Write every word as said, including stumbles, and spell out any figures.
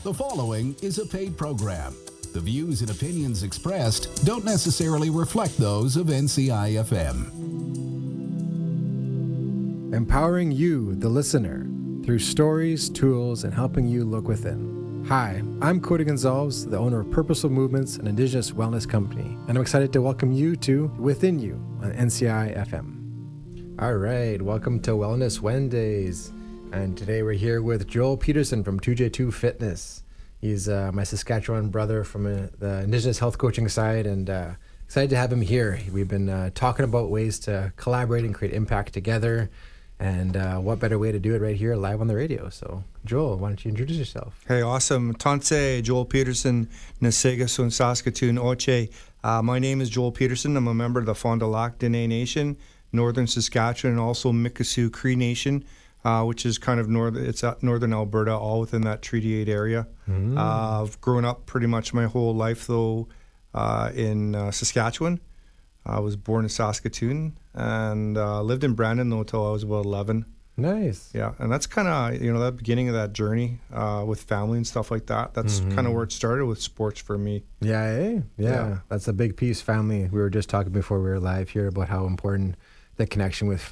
The following is a paid program. The views and opinions expressed don't necessarily reflect those of N C I F M. Empowering you, the listener, through stories, tools, and helping you look within. Hi, I'm Cody Gonzalez, the owner of Purposeful Movements, an Indigenous wellness company, and I'm excited to welcome you to Within You on N C I F M. All right, welcome to Wellness Wednesdays, and today we're here with Joel Peterson from two J two Fitness. He's uh, my Saskatchewan brother from uh, the Indigenous health coaching side, and uh, excited to have him here. We've been uh, talking about ways to collaborate and create impact together. And uh, what better way to do it right here live on the radio? So, Joel, why don't you introduce yourself? Hey, awesome. Tanse, Joel Peterson, Nasigasun, Saskatoon, Oche. Uh, my name is Joel Peterson. I'm a member of the Fond du Lac Dene Nation, Northern Saskatchewan, and also Mikisew Cree Nation, uh, which is kind of north. It's at northern Alberta, all within that Treaty eight area. Mm. Uh, I've grown up pretty much my whole life, though, uh, in uh, Saskatchewan. I was born in Saskatoon and uh, lived in Brandon though until I was about eleven. Nice. Yeah, and that's kind of, you know, that beginning of that journey uh, with family and stuff like that. That's mm-hmm. kind of where it started with sports for me. Yeah, eh? yeah, yeah. That's a big piece, family. We were just talking before we were live here about how important the connection with